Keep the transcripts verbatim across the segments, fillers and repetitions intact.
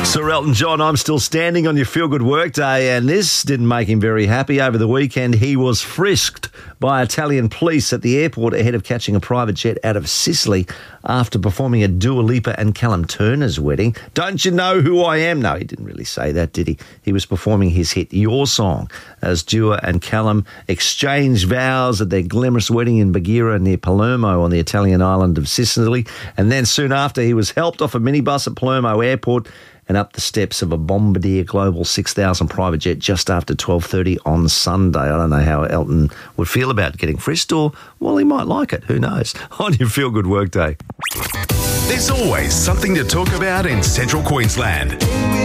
Sir Elton John, I'm still standing on your feel-good workday, and this didn't make him very happy. Over the weekend, he was frisked by Italian police at the airport ahead of catching a private jet out of Sicily after performing at Dua Lipa and Callum Turner's wedding. Don't you know who I am? No, he didn't really say that, did he? He was performing his hit, Your Song, as Dua and Callum exchanged vows at their glamorous wedding in Bagheera near Palermo on the Italian island of Sicily. And then soon after, he was helped off a minibus at Palermo Airport and up the steps of a Bombardier Global six thousand private jet just after twelve thirty on Sunday. I don't know how Elton would feel about getting frisked, or, well, he might like it. Who knows? On your Feel Good Workday. There's always something to talk about in Central Queensland.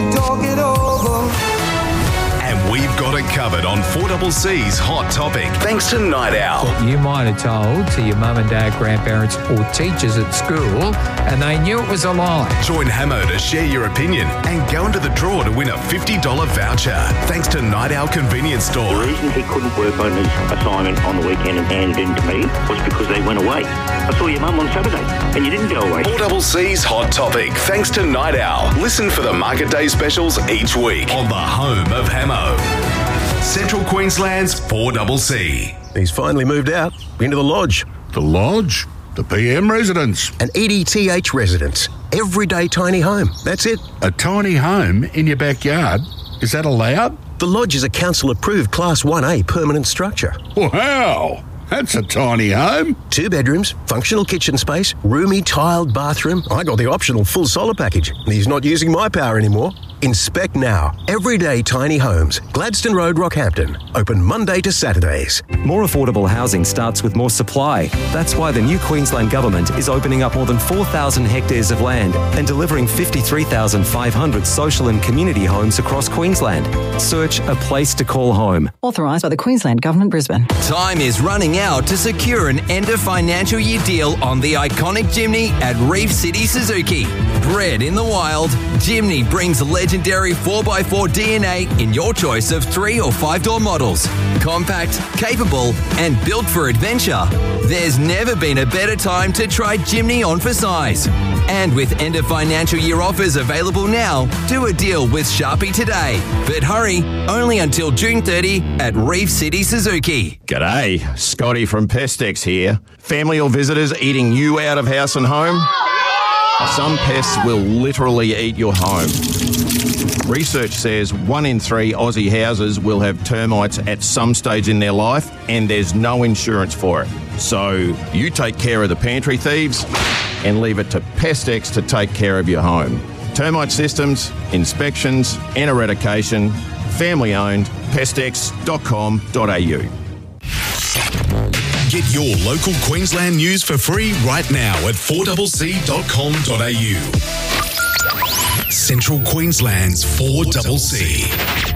And we've got it covered on four C C's Hot Topic, thanks to Night Owl. You might have told to your mum and dad, grandparents or teachers at school, and they knew it was a lie. Join Hamo to share your opinion and go into the draw to win a fifty dollars voucher, thanks to Night Owl Convenience Store. The reason he couldn't work on his assignment on the weekend and hand it in to me was because they went away. I saw your mum on Saturday and you didn't go away. four C C's Hot Topic, thanks to Night Owl. Listen for the Market Day specials each week on the home of Hamo. Central Queensland's four C C. He's finally moved out into the lodge. The lodge? The P M residence. An E D T H residence. Everyday tiny home. That's it. A tiny home in your backyard? Is that allowed? The lodge is a council-approved Class one A permanent structure. Wow! That's a tiny home. Two bedrooms, functional kitchen space, roomy tiled bathroom. I got the optional full solar package. He's not using my power anymore. Inspect now. Everyday Tiny Homes. Gladstone Road, Rockhampton. Open Monday to Saturdays. More affordable housing starts with more supply. That's why the new Queensland Government is opening up more than four thousand hectares of land and delivering fifty-three thousand five hundred social and community homes across Queensland. Search a place to call home. Authorised by the Queensland Government, Brisbane. Time is running out to secure an end of financial year deal on the iconic Jimny at Reef City Suzuki. Bred in the wild, Jimny brings legendary four by four D N A in your choice of three or five door models. Compact, capable, and built for adventure. There's never been a better time to try Jimny on for size. And with end of financial year offers available now, do a deal with Sharpie today. But hurry, only until June thirtieth at Reef City Suzuki. G'day, Scotty from Pestex here. Family or visitors eating you out of house and home? Some pests will literally eat your home. Research says one in three Aussie houses will have termites at some stage in their life, and there's no insurance for it. So you take care of the pantry thieves and leave it to Pestex to take care of your home. Termite systems, inspections and eradication. Family owned. Pestex dot com dot a u. Get your local Queensland news for free right now at four C C dot com dot a u. Central Queensland's four C C.